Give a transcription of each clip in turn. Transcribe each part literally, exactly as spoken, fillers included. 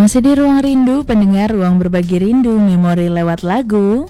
Masih di Ruang Rindu, pendengar, ruang berbagi rindu, memori lewat lagu.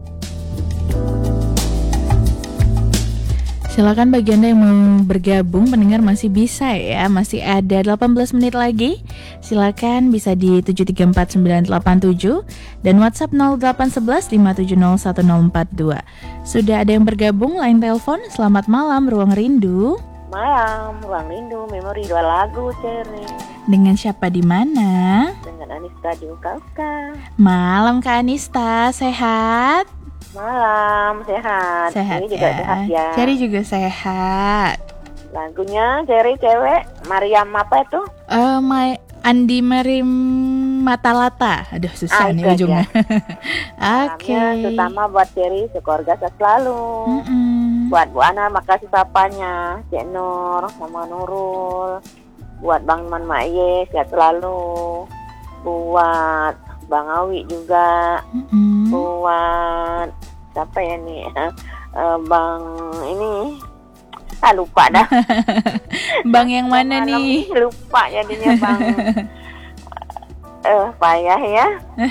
Silakan bagi Anda yang mau bergabung, pendengar masih bisa ya, masih ada delapan belas menit lagi. Silakan bisa di tujuh tiga empat sembilan delapan tujuh dan WhatsApp nol delapan satu satu lima tujuh nol satu nol empat dua. Sudah ada yang bergabung, line telepon. Selamat malam, Ruang Rindu. Malam, Ruang Rindu, memori dua lagu, Cherry. Dengan siapa di mana? Dengan Anista di Ukauka. Malam Kak Anista, sehat? Malam, sehat. Sehat Cherry juga ya. sehat ya. Cherry juga sehat. Lagunya Cherry cewek, Mariam apa itu? Eh, my Andi Merim Matalata. Aduh, susah Ah, nih itu aja. ujungnya. Oke. Salamnya terutama buat Cherry, sekeluarga sehat selalu. Mm-mm. Buat Bu Ana, makasih sapanya. Cek Nur, Mama Nurul. Buat Bang Man Maye, sehat selalu. Buat Bang Awi juga. Mm-mm. Buat siapa ya nih? Eh, Bang ini. Ah, lupa dah. Bang yang mana Malam nih? ini lupa jadinya Bang. Eh, payah ya.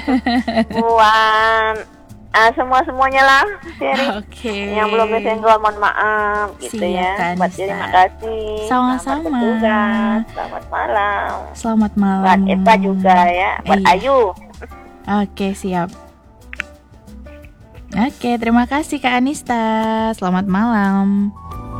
Buat ah, semua-semuanya lah, Cherry. Oke. Yang belum kesenggol mohon maaf gitu Siap, ya. Kak Buat Anissa. Cherry makasih. Sama-sama. Selamat bertugas. Selamat malam. Selamat malam. Buat Eva juga ya. Buat Iya. Ayu. Oke, siap. Oke, terima kasih Kak Anista. Selamat malam.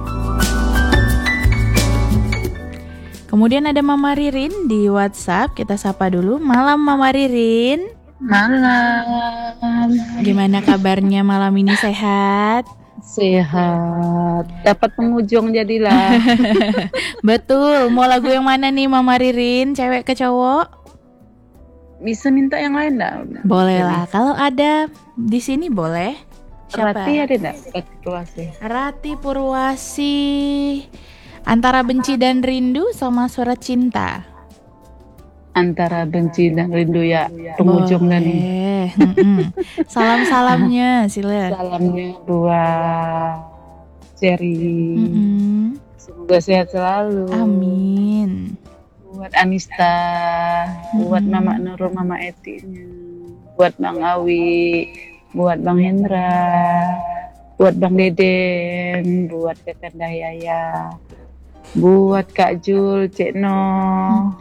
Kemudian ada Mama Ririn di WhatsApp. Kita sapa dulu. Malam Mama Ririn. Malam. Gimana kabarnya malam ini, sehat? Sehat. Dapat pengunjung jadilah. Betul. Mau lagu yang mana nih Mama Ririn? Cewek ke cowok? Bisa minta yang lain enggak? Boleh lah. Kalau ada di sini boleh. Siapa? Rati ada enggak? Rati Purwasi. Rati Purwasi. Antara benci dan rindu sama surat cinta. Antara benci dan rindu ya. Pengunjung dan Boleh. Mm-mm. Salam-salamnya sila. salamnya buat Cherry. Mm-mm. Semoga sehat selalu. Amin. Buat Anista, buat Mm-mm. Mama Nurul, Mama Etinya, buat Bang Awi, buat Bang Hendra, buat Bang Deden, buat Kakak Dayaya, buat Kak Jul, Cek No.